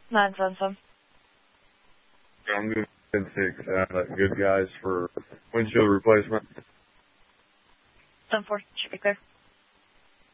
977. I'm going to take good guys for windshield replacement. 10-4, should be clear.